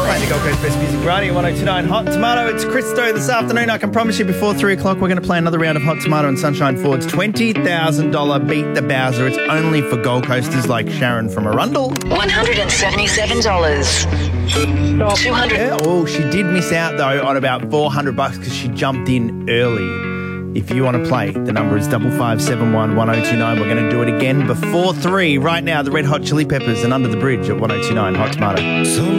Playing the Gold Coast Best Music Radio, 102.9 Hot Tomato. It's Christo this afternoon. I can promise you before 3 o'clock we're going to play another round of Hot Tomato and Sunshine Ford's $20,000 Beat the Bowser. It's only for Gold Coasters like Sharon from Arundel. $177. 200. Yeah, oh, she did miss out, though, on about $400 because she jumped in early. If you want to play, the number is 5571 1029. We're going to do it again before 3. Right now, the Red Hot Chili Peppers and Under the Bridge at 102.9 Hot Tomato.